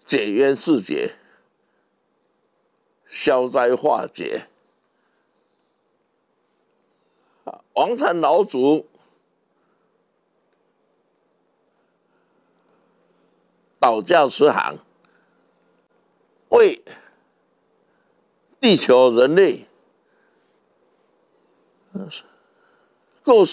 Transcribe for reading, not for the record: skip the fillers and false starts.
解冤释结，消灾化解。王禅老祖导教慈航，为地球人类构